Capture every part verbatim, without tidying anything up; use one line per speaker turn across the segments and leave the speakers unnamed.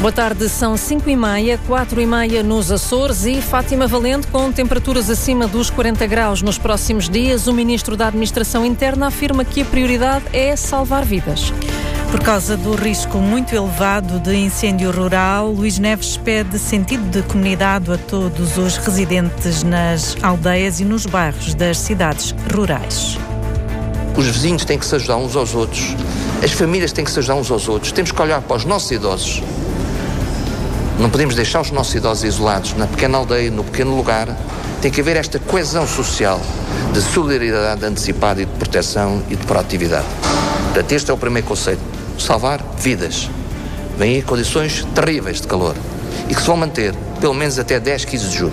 Boa tarde, são cinco e meia, quatro e meia nos Açores e Fátima Valente com temperaturas acima dos quarenta graus nos próximos dias. O Ministro da Administração Interna afirma que a prioridade é salvar vidas.
Por causa do risco muito elevado de incêndio rural, Luís Neves pede sentido de comunidade a todos os residentes nas aldeias e nos bairros das cidades rurais.
Os vizinhos têm que se ajudar uns aos outros, as famílias têm que se ajudar uns aos outros, temos que olhar para os nossos idosos. Não podemos deixar os nossos idosos isolados na pequena aldeia, no pequeno lugar. Tem que haver esta coesão social de solidariedade antecipada e de proteção e de proatividade. Portanto, este é o primeiro conceito. Salvar vidas. Vêm aí condições terríveis de calor e que se vão manter pelo menos até dez, quinze de julho.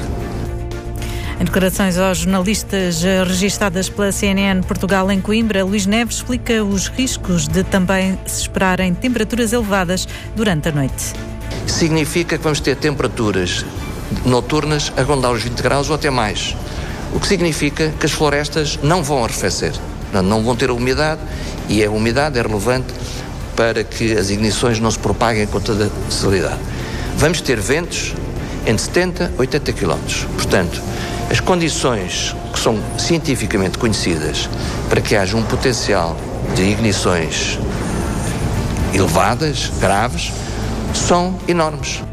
Em declarações aos jornalistas registadas pela C N N Portugal em Coimbra, Luís Neves explica os riscos de também se esperarem temperaturas elevadas durante a noite.
Significa que vamos ter temperaturas noturnas a rondar os vinte graus ou até mais. O que significa que as florestas não vão arrefecer, não vão ter a umidade, e a umidade é relevante para que as ignições não se propaguem com toda facilidade. Vamos ter ventos entre setenta e oitenta quilómetros. Portanto, as condições que são cientificamente conhecidas para que haja um potencial de ignições elevadas, graves, são enormes.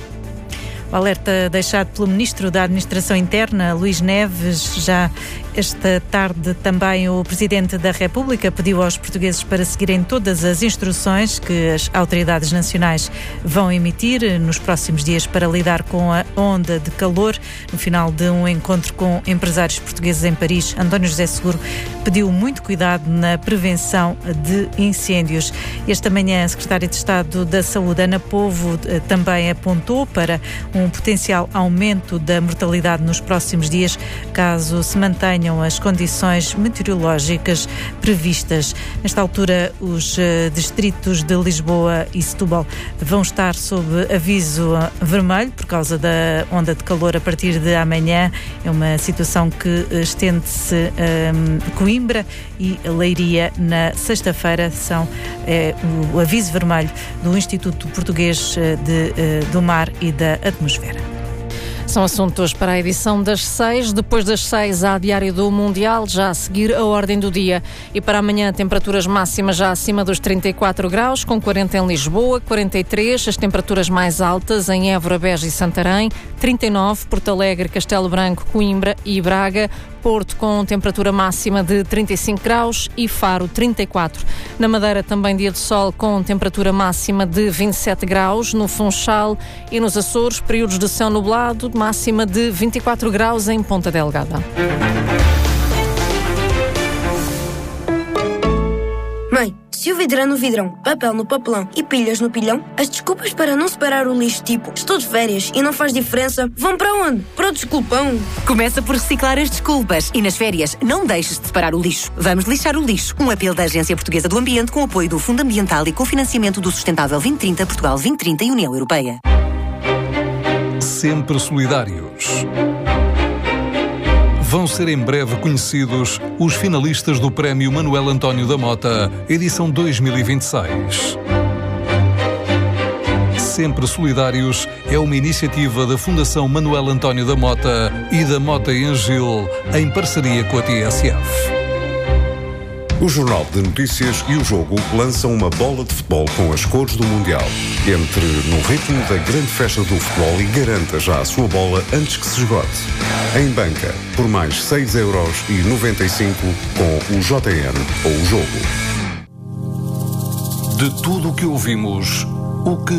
O alerta deixado pelo Ministro da Administração Interna, Luís Neves. Já esta tarde também o Presidente da República pediu aos portugueses para seguirem todas as instruções que as autoridades nacionais vão emitir nos próximos dias para lidar com a onda de calor. No final de um encontro com empresários portugueses em Paris, António José Seguro pediu muito cuidado na prevenção de incêndios. Esta manhã, a Secretária de Estado da Saúde, Ana Povo, também apontou para um potencial aumento da mortalidade nos próximos dias, caso se mantenham as condições meteorológicas previstas. Nesta altura, os distritos de Lisboa e Setúbal vão estar sob aviso vermelho por causa da onda de calor a partir de amanhã. É uma situação que estende-se a Coimbra e Leiria na sexta-feira. São é, o aviso vermelho do Instituto Português de, do Mar e da Atmosfera.
São assuntos para a edição das seis. Depois das seis, há Diário do Mundial, já a seguir a ordem do dia. E para amanhã, temperaturas máximas já acima dos trinta e quatro graus, com quarenta em Lisboa, quarenta e três, as temperaturas mais altas em Évora, Beja e Santarém, trinta e nove, Porto Alegre, Castelo Branco, Coimbra e Braga, Porto com temperatura máxima de trinta e cinco graus e Faro trinta e quatro. Na Madeira também dia de sol com temperatura máxima de vinte e sete graus, no Funchal e nos Açores, períodos de céu nublado, máxima de vinte e quatro graus em Ponta Delgada.
Mãe, se o vidro é no vidrão, papel no papelão e pilhas no pilhão, as desculpas para não separar o lixo, tipo estou de férias e não faz diferença, vão para onde? Para o desculpão.
Começa por reciclar as desculpas e nas férias não deixes de separar o lixo. Vamos lixar o lixo. Um apelo da Agência Portuguesa do Ambiente com apoio do Fundo Ambiental e com financiamento do Sustentável vinte trinta, Portugal vinte trinta e União Europeia.
Sempre solidários. Vão ser em breve conhecidos os finalistas do Prémio Manuel António da Mota, edição dois mil e vinte e seis. Sempre Solidários é uma iniciativa da Fundação Manuel António da Mota e da Mota e Angil, em parceria com a T S F.
O Jornal de Notícias e o Jogo lançam uma bola de futebol com as cores do Mundial. Entre no ritmo da grande festa do futebol e garanta já a sua bola antes que se esgote. Em banca, por mais seis euros e noventa e cinco com o J N ou o Jogo.
De tudo o que ouvimos, o que